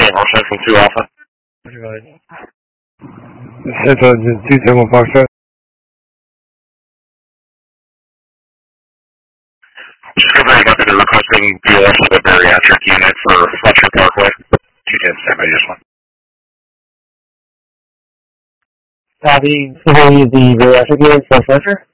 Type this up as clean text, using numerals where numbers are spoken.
Ocean from 2 Alpha. Central Engine 271 Foxtrot. Just confirming that they're requesting BLS of a bariatric unit for Fletcher Parkway. 210 standby, just one. Copy. So we'll use the bariatric unit for Fletcher?